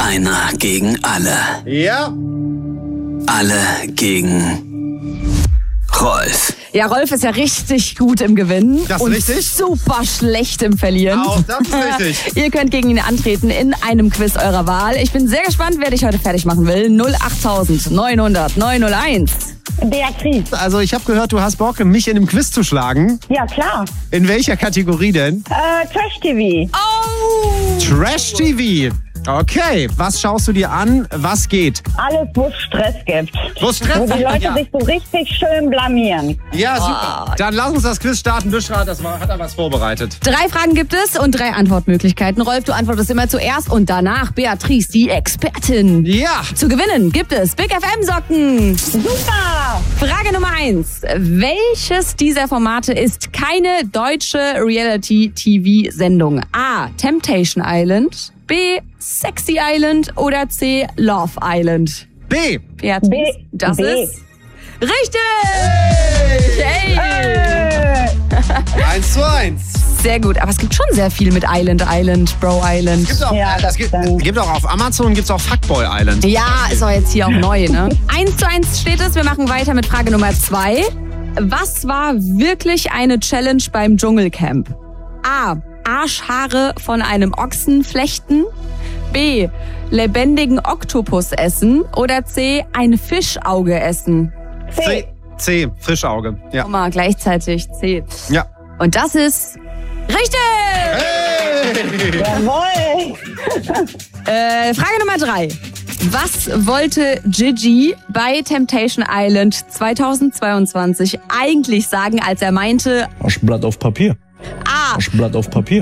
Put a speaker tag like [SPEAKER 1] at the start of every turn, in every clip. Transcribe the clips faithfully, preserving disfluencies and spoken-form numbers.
[SPEAKER 1] Einer gegen alle.
[SPEAKER 2] Ja.
[SPEAKER 1] Alle gegen Rolf.
[SPEAKER 3] Ja, Rolf ist ja richtig gut im Gewinnen.
[SPEAKER 2] Das ist
[SPEAKER 3] und
[SPEAKER 2] richtig.
[SPEAKER 3] super schlecht im Verlieren.
[SPEAKER 2] Auch das ist richtig.
[SPEAKER 3] Ihr könnt gegen ihn antreten in einem Quiz eurer Wahl. Ich bin sehr gespannt, wer dich heute fertig machen will. null acht neun null null neun null eins.
[SPEAKER 4] Beatrice.
[SPEAKER 2] Also ich habe gehört, du hast Bock, mich in einem Quiz zu schlagen.
[SPEAKER 4] Ja, klar.
[SPEAKER 2] In welcher Kategorie denn?
[SPEAKER 4] Äh, Trash-T V.
[SPEAKER 3] Oh!
[SPEAKER 2] Trash-T V. Okay, was schaust du dir an? Was geht?
[SPEAKER 4] Alles, wo es Stress gibt.
[SPEAKER 2] Wo Stress?
[SPEAKER 4] Wo die Leute
[SPEAKER 2] Ja.
[SPEAKER 4] sich so richtig schön blamieren.
[SPEAKER 2] Ja, super. Dann lass uns das Quiz starten. Büschra, das war, hat er was vorbereitet.
[SPEAKER 3] Drei Fragen gibt es und drei Antwortmöglichkeiten. Rolf, du antwortest immer zuerst und danach Beatrice, die Expertin.
[SPEAKER 2] Ja.
[SPEAKER 3] Zu gewinnen gibt es Big F M-Socken.
[SPEAKER 4] Super!
[SPEAKER 3] Frage Nummer eins. Welches dieser Formate ist keine deutsche Reality-T V-Sendung? A. Temptation Island, B. Sexy Island oder C. Love Island?
[SPEAKER 2] B.
[SPEAKER 3] Beatrice,
[SPEAKER 4] B.
[SPEAKER 3] das
[SPEAKER 4] B.
[SPEAKER 3] ist richtig! Hey.
[SPEAKER 4] Äh,
[SPEAKER 2] Eins zu eins.
[SPEAKER 3] Sehr gut, aber es gibt schon sehr viel mit Island, Island, Bro Island.
[SPEAKER 2] Gibt's auch,
[SPEAKER 4] Ja,
[SPEAKER 2] äh, das gibt,
[SPEAKER 4] dann-
[SPEAKER 2] gibt auch auf Amazon, gibt's auch Fuckboy Island.
[SPEAKER 3] Ja, ist auch jetzt hier auch neu, ne? Eins zu eins steht es. Wir machen weiter mit Frage Nummer zwei. Was war wirklich eine Challenge beim Dschungelcamp? A. Arschhaare von einem Ochsen flechten. B. Lebendigen Oktopus essen. Oder C. Ein Fischauge essen.
[SPEAKER 4] C.
[SPEAKER 2] C. C. Fischauge. Ja.
[SPEAKER 3] Guck mal, gleichzeitig C.
[SPEAKER 2] Ja.
[SPEAKER 3] Und das ist richtig!
[SPEAKER 2] Hey.
[SPEAKER 4] Jawohl!
[SPEAKER 3] Äh, Frage Nummer drei. Was wollte Gigi bei Temptation Island zweitausendzweiundzwanzig eigentlich sagen, als er meinte,
[SPEAKER 5] Aschenblatt auf Papier.
[SPEAKER 3] A,
[SPEAKER 5] Aschenblatt auf Papier.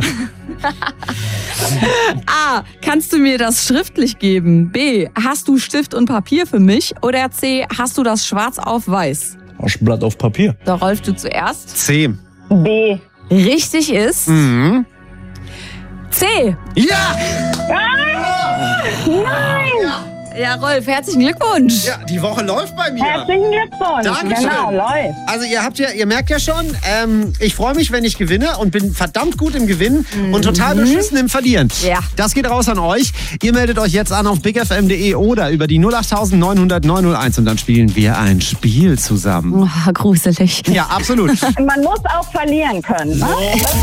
[SPEAKER 3] A, kannst du mir das schriftlich geben? B, hast du Stift und Papier für mich? Oder C, hast du das schwarz auf weiß?
[SPEAKER 5] Aschenblatt auf Papier.
[SPEAKER 3] Da Rolf, du zuerst.
[SPEAKER 2] C.
[SPEAKER 4] B.
[SPEAKER 3] Richtig ist
[SPEAKER 2] Mhm.
[SPEAKER 3] C.
[SPEAKER 2] Ja.
[SPEAKER 3] Ja, Rolf, herzlichen Glückwunsch.
[SPEAKER 2] Ja, die Woche läuft bei mir.
[SPEAKER 4] Herzlichen Glückwunsch.
[SPEAKER 2] Dankeschön.
[SPEAKER 4] Genau, läuft.
[SPEAKER 2] Also ihr habt ja, ihr merkt ja schon, ähm, ich freue mich, wenn ich gewinne und bin verdammt gut im Gewinnen und total beschissen im Verlieren.
[SPEAKER 3] Ja.
[SPEAKER 2] Das geht raus an euch. Ihr meldet euch jetzt an auf big f m punkt d e oder über die null acht neun null null neun null eins und dann spielen wir ein Spiel zusammen.
[SPEAKER 3] Oh, gruselig.
[SPEAKER 2] Ja, absolut.
[SPEAKER 4] Man muss auch verlieren können. Ne?